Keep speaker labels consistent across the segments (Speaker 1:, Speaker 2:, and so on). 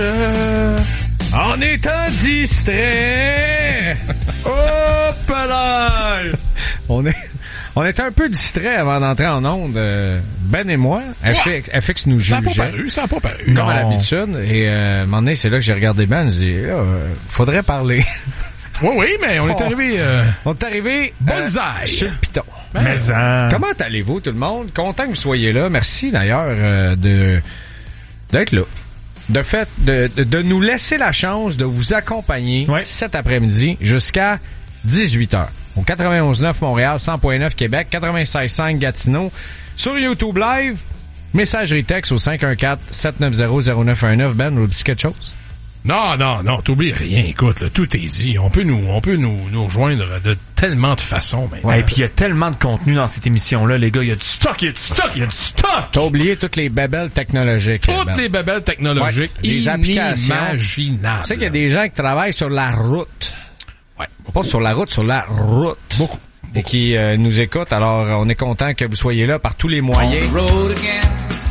Speaker 1: En étant distrait! Hop là! On était un peu distrait avant d'entrer en onde, Ben et moi. FX nous jugeait.
Speaker 2: Ça n'a pas paru.
Speaker 1: Comme à l'habitude. Et à un moment donné, c'est là que j'ai regardé Ben, je dis, faudrait parler.
Speaker 2: Oui, mais on est arrivé...
Speaker 1: On est arrivé...
Speaker 2: Bullseye!
Speaker 1: Chez le piton.
Speaker 2: Mais
Speaker 1: comment allez-vous, tout le monde? Content que vous soyez là. Merci, d'ailleurs, d'être là. De nous laisser la chance de vous accompagner cet après-midi jusqu'à 18h. Au 91.9 Montréal, 100.9 Québec, 96.5 Gatineau. Sur YouTube Live, messagerie texte au 514-790-0919. Ben, vous dit quelque chose?
Speaker 2: Non, t'oublies rien. Écoute, là, tout est dit. On peut nous rejoindre de tellement de façons.
Speaker 3: Et puis il y a tellement de contenu dans cette émission-là, les gars. Il y a du stock.
Speaker 1: T'as oublié toutes les babelles technologiques.
Speaker 2: Les babelles technologiques.
Speaker 1: Les applications.
Speaker 2: Imaginables.
Speaker 1: Tu sais qu'il y a des gens qui travaillent sur la route.
Speaker 2: Ouais.
Speaker 1: Pas sur la route, sur la route.
Speaker 2: Beaucoup.
Speaker 1: Et qui nous écoutent. Alors, on est content que vous soyez là par tous les moyens.
Speaker 4: On the road again.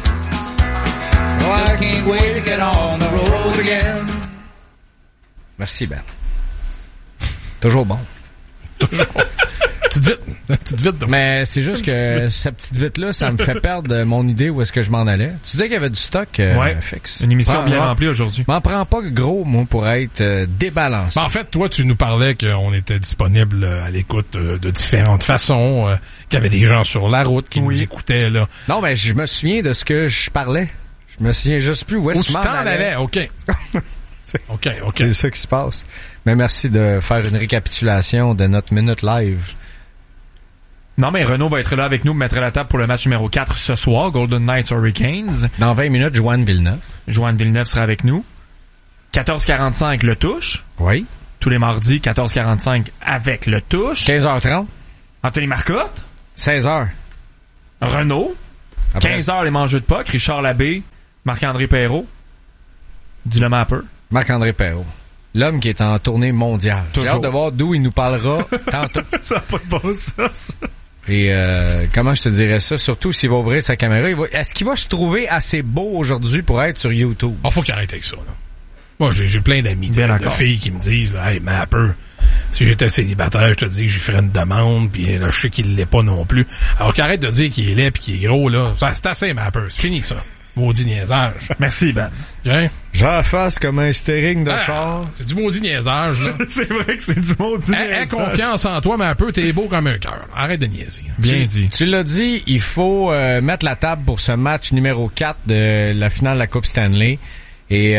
Speaker 4: Just can't wait to get on the road again.
Speaker 1: Merci, Ben. Toujours bon.
Speaker 2: Toujours. Petite vite.
Speaker 1: Mais c'est juste que cette petite vite-là, ça me fait perdre mon idée où est-ce que je m'en allais. Tu disais qu'il y avait du stock fixe.
Speaker 3: Une émission bien remplie aujourd'hui.
Speaker 1: M'en prends pas gros, moi, pour être débalancé.
Speaker 2: En fait, toi, tu nous parlais qu'on était disponible à l'écoute de différentes façons, qu'il y avait des gens sur la route qui nous écoutaient, là.
Speaker 1: Non, mais je me souviens de ce que je parlais. Je me souviens juste plus où est-ce que
Speaker 2: tu t'en allais. OK.
Speaker 1: C'est ça qui se passe. Mais merci de faire une récapitulation de notre minute live.
Speaker 3: Non, mais Renaud va être là avec nous, mettre la table pour le match numéro 4 ce soir, Golden Knights Hurricanes.
Speaker 1: Dans 20 minutes, Joanne Villeneuve.
Speaker 3: Joanne Villeneuve sera avec nous. 14h45, le touche.
Speaker 1: Oui.
Speaker 3: Tous les mardis, 14h45 avec le touche.
Speaker 1: 15h30.
Speaker 3: Anthony Marcotte.
Speaker 1: 16h.
Speaker 3: Renaud. 15h, les mangeux de puck. Richard Labbé. Marc-André Perrault. Dis-le mapper.
Speaker 1: Marc-André Perrault. L'homme qui est en tournée mondiale. J'ai hâte de voir d'où il nous parlera tantôt.
Speaker 3: Ça n'a pas de bon sens.
Speaker 1: Et comment je te dirais ça? Surtout s'il va ouvrir sa caméra. Est-ce qu'il va se trouver assez beau aujourd'hui pour être sur YouTube?
Speaker 2: Faut qu'il arrête avec ça, là. Moi, j'ai plein d'amis, de filles qui me disent, hey, Mapper, si j'étais célibataire, je te dis que j'y ferais une demande, puis là, je sais qu'il l'est pas non plus. Alors qu'il arrête de dire qu'il est laid pis qu'il est gros, là. Ça, c'est assez, Mapper. C'est fini, ça. Maudit niaisage.
Speaker 3: Merci, Ben.
Speaker 2: Bien.
Speaker 1: J'en fasse comme un steering de char.
Speaker 2: C'est du maudit niaisage, là.
Speaker 3: C'est vrai que c'est du maudit niaisage.
Speaker 2: Aie confiance en toi, mais un peu, t'es beau comme un cœur. Arrête de niaiser.
Speaker 3: Bien dit.
Speaker 1: Tu l'as dit, il faut mettre la table pour ce match numéro 4 de la finale de la Coupe Stanley. Et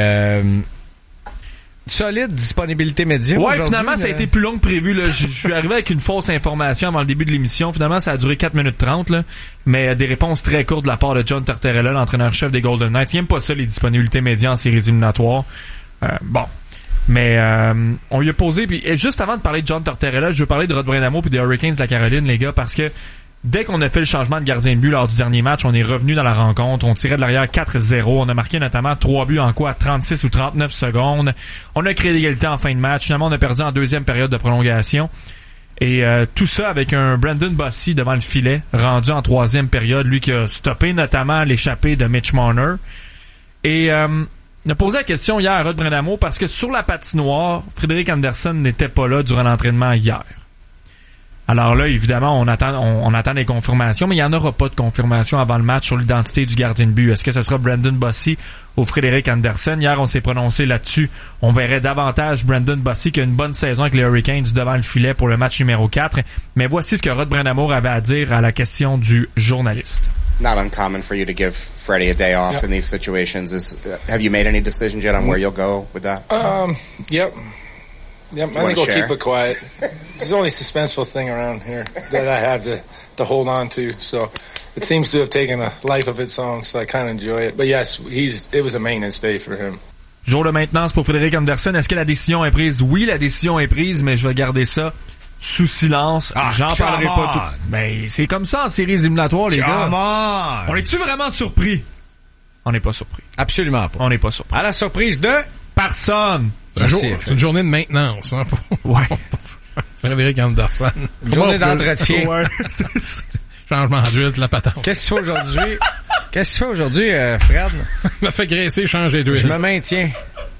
Speaker 1: solide disponibilité média.
Speaker 3: Ouais, finalement, ça a été plus long que prévu, là. Je suis arrivé avec une fausse information avant le début de l'émission. Finalement, ça a duré 4 minutes 30, là. Mais des réponses très courtes de la part de John Tortorella, l'entraîneur-chef des Golden Knights. Il n'aime pas ça, les disponibilités médias en séries éliminatoires. Bon. Mais on lui a posé, puis juste avant de parler de John Tortorella, je veux parler de Rod Brind'Amour puis des Hurricanes de la Caroline, les gars, parce que dès qu'on a fait le changement de gardien de but lors du dernier match, on est revenu dans la rencontre. On tirait de l'arrière 4-0. On a marqué notamment 3 buts en 36 ou 39 secondes. On a créé l'égalité en fin de match. Finalement, on a perdu en deuxième période de prolongation. Et tout ça avec un Brandon Bossy devant le filet, rendu en troisième période. Lui qui a stoppé notamment l'échappée de Mitch Marner. Et on a posé la question hier à Rod Brind'Amour parce que sur la patinoire, Frédéric Andersen n'était pas là durant l'entraînement hier. Alors là, évidemment, on attend des confirmations, mais il n'y en aura pas de confirmation avant le match sur l'identité du gardien de but. Est-ce que ce sera Brandon Bossy ou Frédéric Andersen? Hier, on s'est prononcé là-dessus. On verrait davantage Brandon Bossy qui a une bonne saison avec les Hurricanes devant le filet pour le match numéro 4. Mais voici ce que Rod Brind'Amour avait à dire à la question du journaliste.
Speaker 5: Not uncommon for you to give Freddie a day off in these situations. Have you made any decisions yet on where you'll go with that?
Speaker 6: Yep. I think I'll keep it quiet. There's the only suspenseful thing around here that I have to hold on to. So it seems to have taken a life of its own, so I kind of enjoy it. But yes, it was a maintenance day for him.
Speaker 3: Jour de maintenance pour Frédéric Andersen. Est-ce que la décision est prise? Oui, la décision est prise, mais je vais garder ça sous silence. J'en parlerai pas tout. Mais c'est comme ça en séries éliminatoires, les gars. On est-tu vraiment surpris? On n'est pas surpris.
Speaker 1: Absolument pas.
Speaker 3: On n'est pas surpris.
Speaker 1: À la surprise de
Speaker 3: personne.
Speaker 2: C'est une journée de maintenance, hein?
Speaker 3: Ouais.
Speaker 2: Frédéric Andersen.
Speaker 1: Une journée d'entretien.
Speaker 2: Ouais. Changement d'huile, la patente.
Speaker 1: Qu'est-ce que tu fais aujourd'hui? Fred?
Speaker 2: Me fait graisser, changer d'huile.
Speaker 1: Je me maintiens.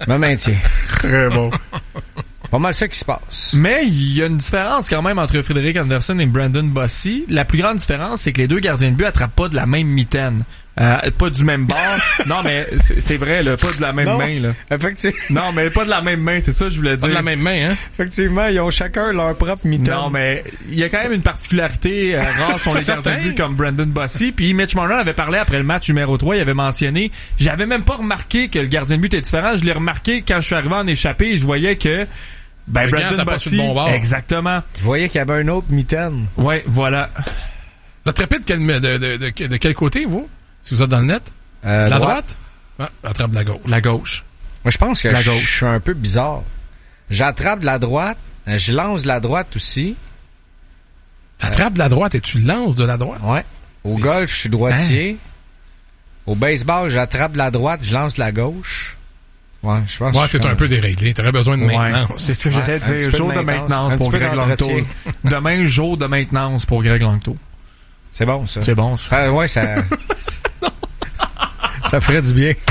Speaker 1: Me maintient.
Speaker 2: Très bon.
Speaker 1: Pas mal ça qui se passe.
Speaker 3: Mais il y a une différence quand même entre Frédéric Anderson et Brandon Bossy. La plus grande différence, c'est que les deux gardiens de but attrapent pas de la même mitaine. Pas du même bord. Non, mais c'est vrai, là, pas de la même main, là.
Speaker 1: Effectivement.
Speaker 3: Non, mais pas de la même main, c'est ça que je voulais dire.
Speaker 2: Pas de la même main, hein?
Speaker 1: Effectivement, ils ont chacun leur propre mitaine.
Speaker 3: Non, mais il y a quand même une particularité rare sur les gardiens de but comme Brandon Bossy. Puis Mitch Marner avait parlé après le match numéro 3, il avait mentionné, j'avais même pas remarqué que le gardien de but était différent. Je l'ai remarqué quand je suis arrivé en échappée et je voyais que Brandon Bossy,
Speaker 2: bon bord.
Speaker 3: exactement.
Speaker 1: Je voyais qu'il y avait un autre mitaine.
Speaker 3: Ouais, voilà.
Speaker 2: Vous attrapez de quel côté, vous? Si vous êtes dans le net? La droite? Ah, attrape de la gauche.
Speaker 3: La gauche.
Speaker 1: Moi, je pense que je suis un peu bizarre. J'attrape de la droite, je lance de la droite aussi.
Speaker 2: T'attrapes de la droite et tu lances de la droite?
Speaker 1: Ouais. Au golf, je suis droitier. Au baseball, j'attrape de la droite, je lance de la gauche. Ouais, je pense.
Speaker 2: Ouais, t'es un peu déréglé. T'aurais besoin de maintenance.
Speaker 3: C'est ce que j'allais dire. Jour de maintenance pour Greg Langto. Demain, jour de maintenance pour Greg Langto.
Speaker 1: C'est bon, ça.
Speaker 3: C'est bon, ça.
Speaker 1: Ouais, ça... ça ferait du bien.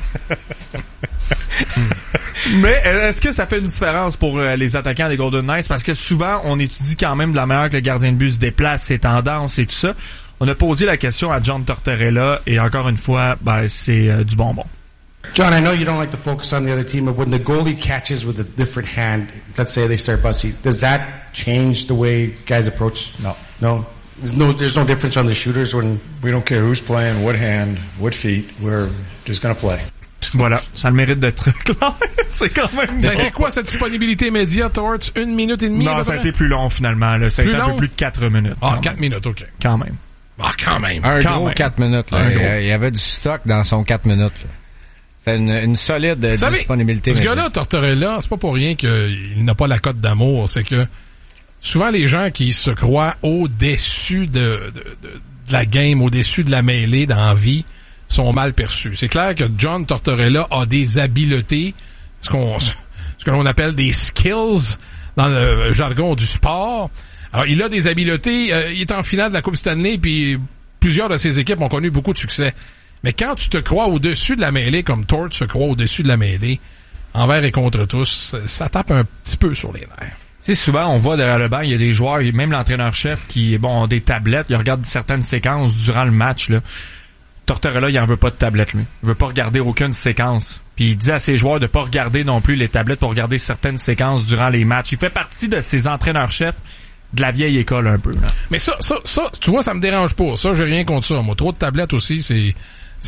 Speaker 3: Mais est-ce que ça fait une différence pour les attaquants des Golden Knights? Parce que souvent, on étudie quand même de la manière que le gardien de but se déplace, ses tendances et tout ça. On a posé la question à John Tortorella et encore une fois, c'est du bonbon.
Speaker 7: John, I know you don't like to focus on the other team, but when the goalie catches with a different hand, let's say they start Bossy, does that change the way guys approach?
Speaker 8: No.
Speaker 7: No? There's no difference on the shooters when...
Speaker 8: We don't care who's playing, what hand, what feet. We're just going to play.
Speaker 3: Voilà, ça a le mérite d'être clair. C'est quand même...
Speaker 2: Ça a été quoi cette disponibilité média, Torts? 1 minute et demie?
Speaker 3: Non, ça a été plus long finalement. Là. Ça a été un peu plus de 4 minutes.
Speaker 2: Ah, 4 minutes, OK.
Speaker 3: Quand même.
Speaker 2: Ah, quand même.
Speaker 1: Un gros 4 minutes. Là. Il y avait du stock dans son 4 minutes. Là. C'était une solide disponibilité.
Speaker 2: Ce gars-là, Tortorella, c'est pas pour rien qu'il n'a pas la cote d'amour. C'est que souvent les gens qui se croient au-dessus de la game, au-dessus de la mêlée dans la vie, sont mal perçus. C'est clair que John Tortorella a des habiletés, ce que l'on appelle des skills dans le jargon du sport. Alors, il a des habiletés. Il est en finale de la Coupe Stanley, puis plusieurs de ses équipes ont connu beaucoup de succès. Mais quand tu te crois au-dessus de la mêlée, comme Tort se croit au-dessus de la mêlée, envers et contre tous, ça tape un petit peu sur les nerfs.
Speaker 3: Tu sais, souvent, on voit derrière le banc, il y a des joueurs, même l'entraîneur-chef qui, ont des tablettes, il regarde certaines séquences durant le match, là. Tortorella, il en veut pas de tablette, lui. Il veut pas regarder aucune séquence. Puis il dit à ses joueurs de pas regarder non plus les tablettes pour regarder certaines séquences durant les matchs. Il fait partie de ces entraîneurs-chefs de la vieille école un peu, là.
Speaker 2: Mais ça, tu vois, ça me dérange pas. Ça, j'ai rien contre ça. Moi, trop de tablettes aussi, c'est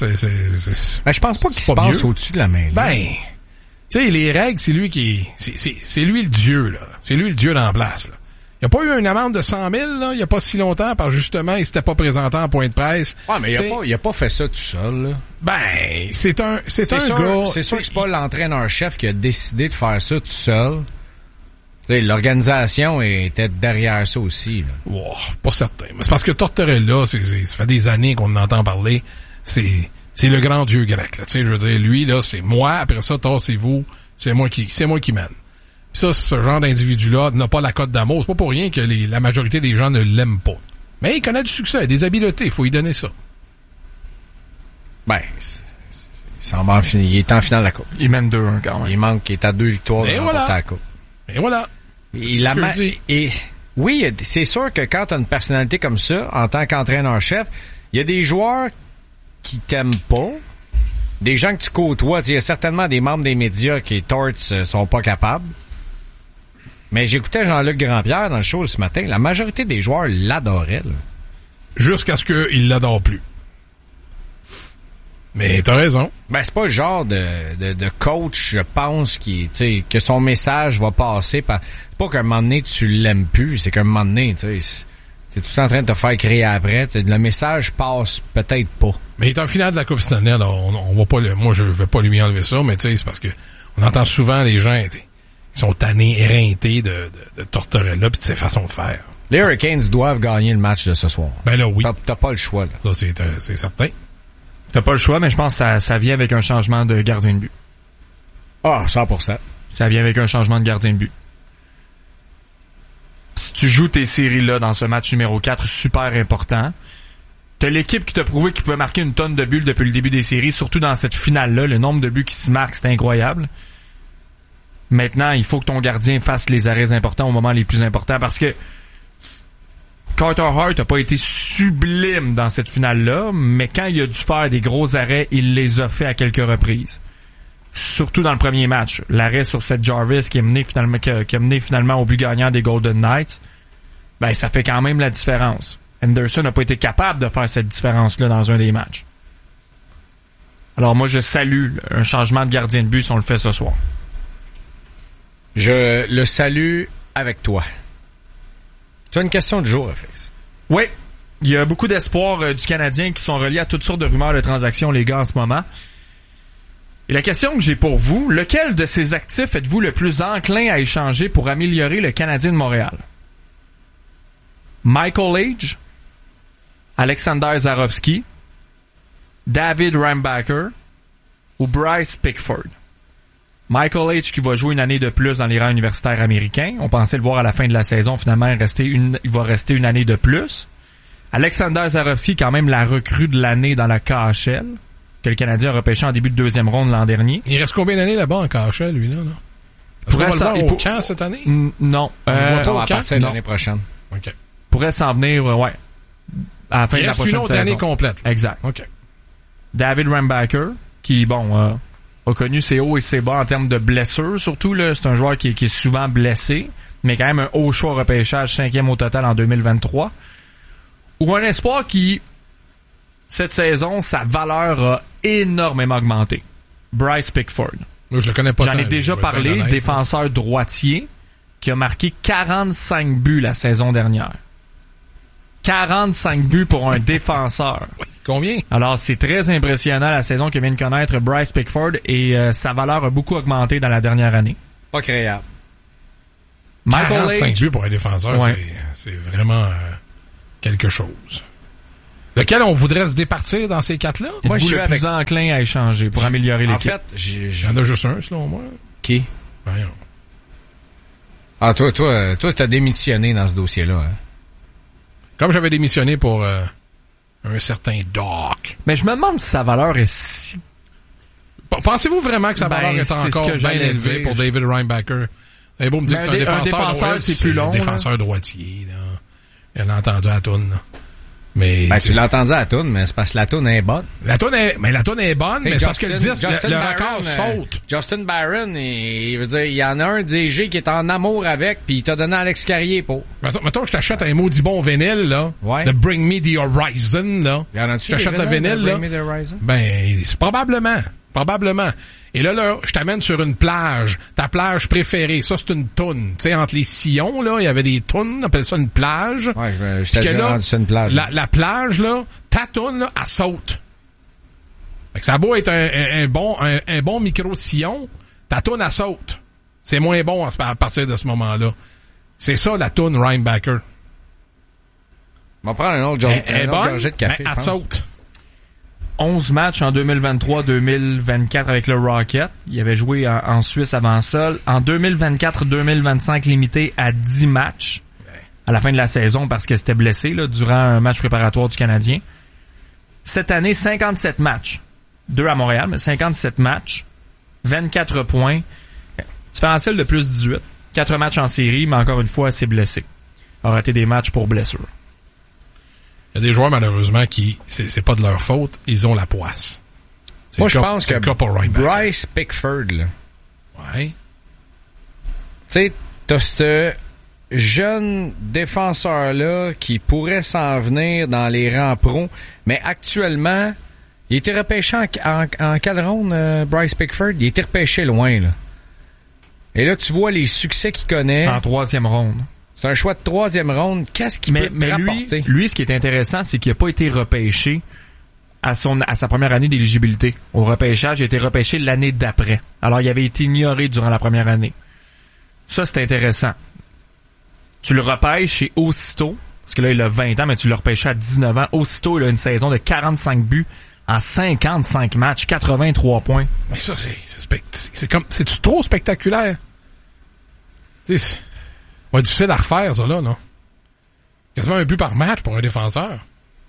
Speaker 1: je pense pas qu'il se passe au-dessus de la main.
Speaker 2: Tu sais, les règles, c'est lui c'est lui le dieu, là. C'est lui le dieu dans la place, là. Il n'y a pas eu une amende de 100 000, là, il y a pas si longtemps, parce que justement, il s'était pas présenté en point de presse.
Speaker 1: Ouais, mais il a pas fait ça tout seul, là.
Speaker 2: C'est un gars.
Speaker 1: C'est sûr que c'est pas l'entraîneur-chef qui a décidé de faire ça tout seul. T'sais, l'organisation était derrière ça aussi, là.
Speaker 2: Wow, pas certain. Mais c'est parce que Tortorella, ça fait des années qu'on en entend parler. C'est le grand dieu grec, là. Tu sais, je veux dire, lui, là, c'est moi, après ça, tassez-vous, c'est moi qui mène. Ça, ce genre d'individu-là n'a pas la cote d'amour. C'est pas pour rien que la majorité des gens ne l'aiment pas. Mais il connaît du succès, des habiletés, il faut lui donner ça.
Speaker 1: Il est en finale de la Coupe.
Speaker 3: Il mène 2-1 quand même.
Speaker 1: Il est à 2 victoires de remporter la Coupe.
Speaker 2: Et voilà.
Speaker 1: Oui, c'est sûr que quand t'as une personnalité comme ça, en tant qu'entraîneur-chef, il y a des joueurs qui t'aiment pas, des gens que tu côtoies. Il y a certainement des membres des médias qui, Torts, sont pas capables. Mais j'écoutais Jean-Luc Grandpierre dans le show ce matin. La majorité des joueurs l'adoraient, là.
Speaker 2: Jusqu'à ce qu'il l'adore plus. Mais t'as raison.
Speaker 1: C'est pas le genre de coach, je pense, que son message va passer par... C'est pas qu'à un moment donné, tu l'aimes plus, c'est qu'à un moment donné, t'es tout en train de te faire créer après. Le message passe peut-être pas.
Speaker 2: Mais il est en finale de la Coupe Stanley, alors on va pas moi je vais pas lui enlever ça, mais c'est parce que on entend souvent les gens qui sont tannés, éreintés de Tortorella pis de ses façons de faire.
Speaker 1: Les Hurricanes doivent gagner le match de ce soir.
Speaker 2: Là, oui.
Speaker 1: T'as pas le choix, là.
Speaker 2: Ça, c'est certain.
Speaker 3: T'as pas le choix, mais je pense que ça vient avec un changement de gardien de but.
Speaker 1: Ah, 100%.
Speaker 3: Ça vient avec un changement de gardien de but. Si tu joues tes séries-là dans ce match numéro 4, super important, t'as l'équipe qui t'a prouvé qu'il pouvait marquer une tonne de buts depuis le début des séries, surtout dans cette finale-là. Le nombre de buts qui se marquent, c'est incroyable. Maintenant, il faut que ton gardien fasse les arrêts importants au moment les plus importants parce que Carter Hart n'a pas été sublime dans cette finale-là, mais quand il a dû faire des gros arrêts, il les a fait à quelques reprises. Surtout dans le premier match. L'arrêt sur Seth Jarvis qui a mené finalement au but gagnant des Golden Knights, ben ça fait quand même la différence. Anderson n'a pas été capable de faire cette différence-là dans un des matchs. Alors moi, je salue un changement de gardien de but si on le fait ce soir.
Speaker 1: Je le salue avec toi. Tu as une question du jour, FX?
Speaker 3: Oui. Il y a beaucoup d'espoirs du Canadien qui sont reliés à toutes sortes de rumeurs de transactions, les gars, en ce moment. Et la question que j'ai pour vous, lequel de ces actifs êtes-vous le plus enclin à échanger pour améliorer le Canadien de Montréal? Michael Age, Alexander Zarovski, David Rambacker ou Bryce Pickford? Michael H. qui va jouer une année de plus dans les rangs universitaires américains. On pensait le voir à la fin de la saison. Finalement, il va rester une année de plus. Alexander Zarovski, quand même la recrue de l'année dans la KHL, que le Canadien a repêché en début de deuxième ronde l'an dernier.
Speaker 2: Il reste combien d'années là-bas en KHL, lui, là? Pourrait s'en venir au camp cette année?
Speaker 3: Non.
Speaker 1: À partir de l'année prochaine.
Speaker 2: OK.
Speaker 3: Pourrait s'en venir, ouais. À la fin de la prochaine saison.
Speaker 2: Une autre année complète. Là.
Speaker 3: Exact.
Speaker 2: OK.
Speaker 3: David Rambacker, qui, a connu ses hauts et ses bas en termes de blessures. Surtout, là, c'est un joueur qui est souvent blessé, mais quand même un haut choix repêchage, 5e au total en 2023. Ou un espoir qui, cette saison, sa valeur a énormément augmenté. Bryce Pickford.
Speaker 2: Moi, je le connais pas.
Speaker 3: J'en ai déjà parlé, défenseur droitier, qui a marqué 45 buts la saison dernière. 45 buts pour un défenseur.
Speaker 2: Oui. Combien?
Speaker 3: Alors, c'est très impressionnant la saison que vient de connaître Bryce Pickford et sa valeur a beaucoup augmenté dans la dernière année.
Speaker 1: Pas créable.
Speaker 2: 45 buts pour un défenseur, ouais. C'est vraiment quelque chose. Lequel on voudrait se départir dans ces quatre-là?
Speaker 3: Moi, je suis le plus enclin à échanger pour améliorer l'équipe.
Speaker 1: En fait,
Speaker 2: j'en ai juste un, selon moi.
Speaker 1: Qui?
Speaker 2: Voyons.
Speaker 1: Ah, toi, t'as démissionné dans ce dossier-là, hein?
Speaker 2: Comme j'avais démissionné pour un certain Doc.
Speaker 3: Mais je me demande si sa valeur est si...
Speaker 2: Pensez-vous vraiment que sa valeur est encore bien élevée pour David Reinbacker? C'est beau me dire que c'est un défenseur,
Speaker 3: c'est plus long.
Speaker 2: Un défenseur droitier, là. Il a entendu la toune, là. Mais
Speaker 1: tu l'as entendu à la toune, mais c'est parce que la toune est bonne.
Speaker 2: La toune est bonne, mais c'est parce que le disque, le record saute.
Speaker 1: Justin Barron, il veut dire, il y en a un DG qui est en amour avec, puis il t'a donné Alex Carrier pour.
Speaker 2: Mettons que je t'achète un maudit bon vinyle, là.
Speaker 1: Ouais.
Speaker 2: De Bring Me the Horizon, là.
Speaker 1: Y en a-tu?
Speaker 2: Je t'achète le vinyle, là.
Speaker 1: Bring Me the Horizon?
Speaker 2: Ben, c'est probablement. Et là, je t'amène sur une plage. Ta plage préférée. Ça, c'est une toune. Tu sais, entre les sillons, là, il y avait des tounes. On appelle ça une plage.
Speaker 1: Ouais, je t'ai déjà rendu sur une plage.
Speaker 2: La plage, là, ta toune, là, elle saute. Fait que ça a beau être un bon micro-sillon, ta toune, elle saute. C'est moins bon à partir de ce moment-là. C'est ça, la toune Reinbacker.
Speaker 1: On va prendre un autre gorgée de café.
Speaker 2: Elle saute.
Speaker 3: 11 matchs en 2023-2024 avec le Rocket. Il avait joué en Suisse avant ça. En 2024-2025, limité à 10 matchs à la fin de la saison parce que c'était blessé là, durant un match préparatoire du Canadien. Cette année, 57 matchs. 2 à Montréal, mais 57 matchs. 24 points. Différentiel de plus 18. 4 matchs en série, mais encore une fois, c'est blessé. A raté des matchs pour blessure.
Speaker 2: Il y a des joueurs, malheureusement, qui, c'est pas de leur faute, ils ont la poisse.
Speaker 1: Moi, je pense que Bryce Pickford, là.
Speaker 2: Ouais.
Speaker 1: Tu sais, t'as ce jeune défenseur-là qui pourrait s'en venir dans les rangs pro, mais actuellement, il était repêché en quelle ronde, Bryce Pickford? Il était repêché loin, là. Et là, tu vois les succès qu'il connaît.
Speaker 3: En 3e ronde.
Speaker 1: C'est un choix de 3e ronde. Qu'est-ce qu'il peut te rapporter?
Speaker 3: Lui, ce qui est intéressant, c'est qu'il n'a pas été repêché à sa première année d'éligibilité. Au repêchage, il a été repêché l'année d'après. Alors, il avait été ignoré durant la première année. Ça, c'est intéressant. Tu le repêches et aussitôt, parce que là, il a 20 ans, mais tu le repêches à 19 ans. Aussitôt, il a une saison de 45 buts en 55 matchs, 83 points.
Speaker 2: Mais ça, c'est trop spectaculaire. C'est difficile à refaire, ça, là, non? Quasiment un but par match pour un défenseur.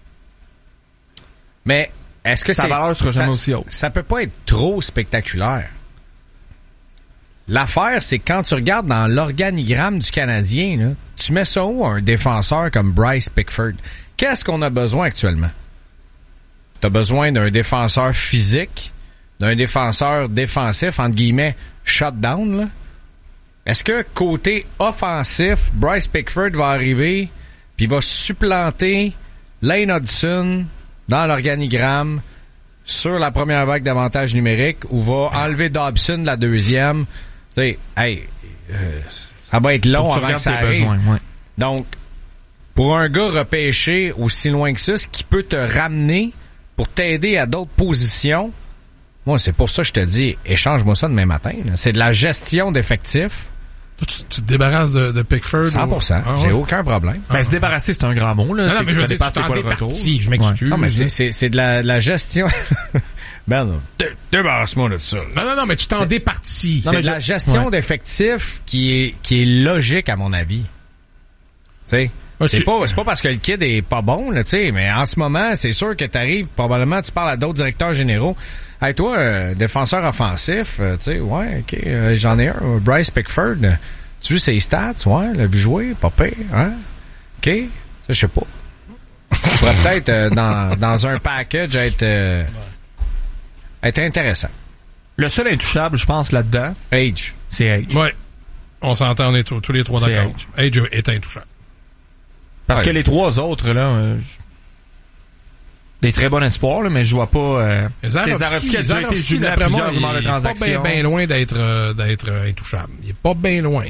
Speaker 1: Mais, est-ce que
Speaker 3: sa valeur sera jamais aussi haute?
Speaker 1: Ça peut pas être trop spectaculaire. l'affaire, c'est que quand tu regardes dans l'organigramme du Canadien, là, tu mets ça où un défenseur comme Bryce Pickford? Qu'est-ce qu'on a besoin actuellement? T'as besoin d'un défenseur physique, d'un défenseur défensif, entre guillemets, shutdown, là. Est-ce que côté offensif, Bryce Pickford va arriver puis va supplanter Lane Hudson dans l'organigramme sur la première vague d'avantage numérique ou va enlever Dobson de la deuxième? Tu sais, ça va être long avant que ça arrive.
Speaker 3: Ouais.
Speaker 1: Donc, pour un gars repêché aussi loin que ça, ce qui peut te ramener pour t'aider à d'autres positions, moi, c'est pour ça que je te dis, échange-moi ça demain matin. Là. C'est de la gestion d'effectifs.
Speaker 2: Tu te débarrasses de Pickford?
Speaker 1: 100%. J'ai aucun problème.
Speaker 3: Ben, se débarrasser, c'est un grand mot, là.
Speaker 2: Non, mais je veux dire, tu t'en départis. Je m'excuse.
Speaker 1: Non, mais c'est de la gestion. Ben, débarrasse-moi de ça.
Speaker 2: Non, mais tu t'en départis.
Speaker 1: C'est de la gestion d'effectifs qui est logique, à mon avis. Tu sais. C'est pas parce que le kid est pas bon, là, tu sais, mais en ce moment, c'est sûr que t'arrives, probablement, tu parles à d'autres directeurs généraux. Hey, toi, défenseur offensif, tu sais, ouais, ok, j'en ai un, Bryce Pickford. Tu vois ses stats, ouais, l'a vu jouer, pas pire, hein? Ok, ça, je sais pas. Ça pourrait peut-être, dans un package, être intéressant.
Speaker 3: Le seul intouchable, je pense, là-dedans,
Speaker 1: Age.
Speaker 3: C'est Age.
Speaker 2: Ouais. On s'entend, on est tous les trois d'accord. Age est intouchable.
Speaker 3: Parce que les trois autres, là, des très bons espoirs, là, mais je vois pas...
Speaker 2: Zarovski a déjà été jumelé à plusieurs rumeurs de transactions. Il est pas bien loin d'être intouchable. Il est pas bien loin.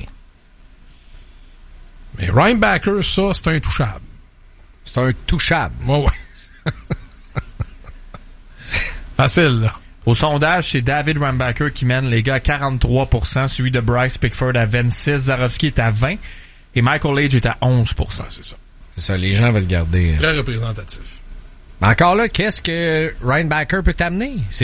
Speaker 2: Mais Ryan Backer, ça, c'est intouchable.
Speaker 1: C'est un touchable.
Speaker 2: Ouais. Facile, là.
Speaker 3: Au sondage, c'est David Rambacker qui mène les gars à 43%, suivi de Bryce Pickford à 26%, Zarovski est à 20%, et Michael Age est à 11%.
Speaker 2: C'est ça.
Speaker 1: C'est ça, les gens veulent garder.
Speaker 2: Très représentatif.
Speaker 1: Mais encore là, qu'est-ce que Ryan Backer peut t'amener?